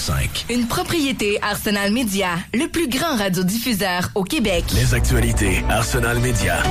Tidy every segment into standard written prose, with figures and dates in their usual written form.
89.5. Une propriété Arsenal Média, le plus grand radiodiffuseur au Québec. Les actualités Arsenal Média.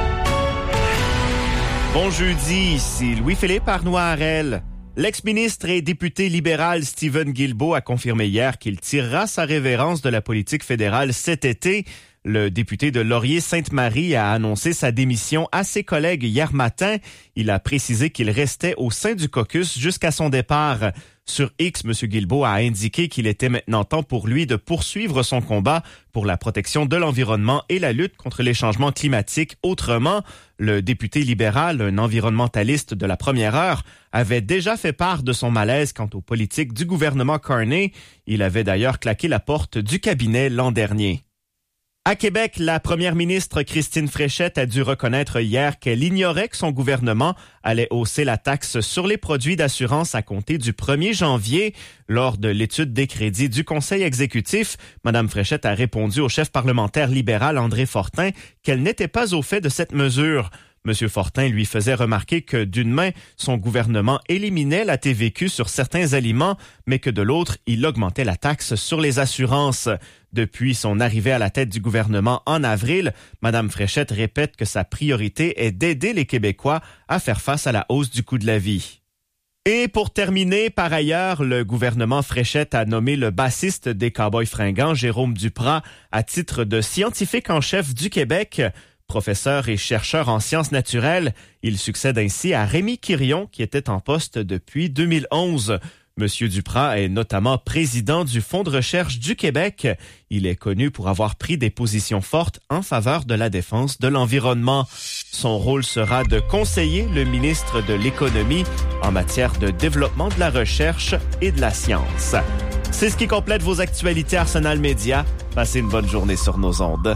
Bon jeudi, ici Louis-Philippe Arnois-Harel. L'ex-ministre et député libéral Stephen Guilbeault a confirmé hier qu'il tirera sa révérence de la politique fédérale cet été. Le député de Laurier-Sainte-Marie a annoncé sa démission à ses collègues hier matin. Il a précisé qu'il restait au sein du caucus jusqu'à son départ. Sur X, M. Guilbeault a indiqué qu'il était maintenant temps pour lui de poursuivre son combat pour la protection de l'environnement et la lutte contre les changements climatiques. Autrement, le député libéral, un environnementaliste de la première heure, avait déjà fait part de son malaise quant aux politiques du gouvernement Carney. Il avait d'ailleurs claqué la porte du cabinet l'an dernier. À Québec, la première ministre Christine Fréchette a dû reconnaître hier qu'elle ignorait que son gouvernement allait hausser la taxe sur les produits d'assurance à compter du 1er janvier. Lors de l'étude des crédits du Conseil exécutif, Mme Fréchette a répondu au chef parlementaire libéral André Fortin qu'elle n'était pas au fait de cette mesure. M. Fortin lui faisait remarquer que d'une main, son gouvernement éliminait la TVQ sur certains aliments, mais que de l'autre, il augmentait la taxe sur les assurances. Depuis son arrivée à la tête du gouvernement en avril, Mme Fréchette répète que sa priorité est d'aider les Québécois à faire face à la hausse du coût de la vie. Et pour terminer, par ailleurs, le gouvernement Fréchette a nommé le bassiste des Cowboys fringants, Jérôme Duprat, à titre de scientifique en chef du Québec. Professeur et chercheur en sciences naturelles, il succède ainsi à Rémi Quirion, qui était en poste depuis 2011. Monsieur Duprat est notamment président du Fonds de recherche du Québec. Il est connu pour avoir pris des positions fortes en faveur de la défense de l'environnement. Son rôle sera de conseiller le ministre de l'Économie en matière de développement de la recherche et de la science. C'est ce qui complète vos actualités Arsenal Média. Passez une bonne journée sur nos ondes.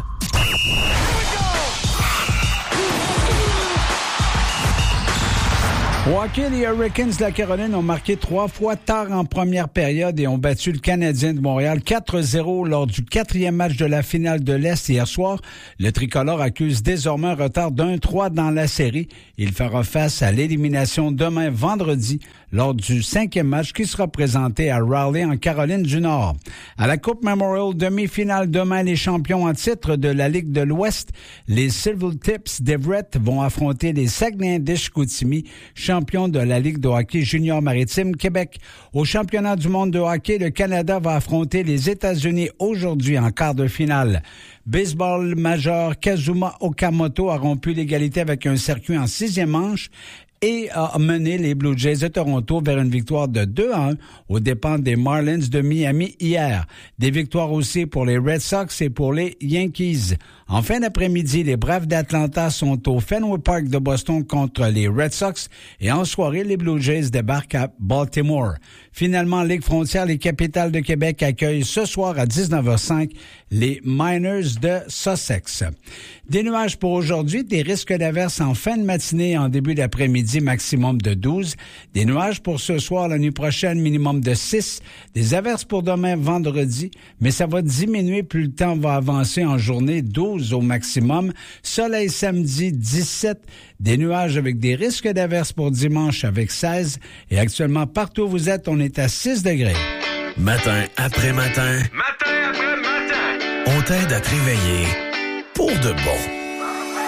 Au hockey, les Hurricanes de la Caroline ont marqué 3 fois tard en première période et ont battu le Canadien de Montréal 4-0 lors du 4e match de la finale de l'Est hier soir. Le tricolore accuse désormais un retard d'1-3 dans la série. Il fera face à l'élimination demain vendredi lors du 5e match qui sera présenté à Raleigh en Caroline du Nord. À la Coupe Memorial, demi-finale demain, les champions en titre de la Ligue de l'Ouest, les Silver Tips d'Everett vont affronter les Saguenay de Chicoutimi, champion de la Ligue de hockey junior maritime Québec. Au championnat du monde de hockey, le Canada va affronter les États-Unis aujourd'hui en quart de finale. Baseball majeur, Kazuma Okamoto a rompu l'égalité avec un circuit en 6e manche et a mené les Blue Jays de Toronto vers une victoire de 2-1 aux dépens des Marlins de Miami hier. Des victoires aussi pour les Red Sox et pour les Yankees. En fin d'après-midi, les Braves d'Atlanta sont au Fenway Park de Boston contre les Red Sox et en soirée, les Blue Jays débarquent à Baltimore. Finalement, Ligue frontière, les Capitales de Québec accueillent ce soir à 19h05 les Miners de Sussex. Des nuages pour aujourd'hui, des risques d'averses en fin de matinée et en début d'après-midi, maximum de 12. Des nuages pour ce soir, la nuit prochaine, minimum de 6. Des averses pour demain, vendredi, mais ça va diminuer plus le temps va avancer en journée, 12 au maximum. Soleil samedi, 17. Des nuages avec des risques d'averses pour dimanche avec 16. Et actuellement, partout où vous êtes, on est à 6 degrés. Matin après matin. Matin après matin. On t'aide à te réveiller pour de bon.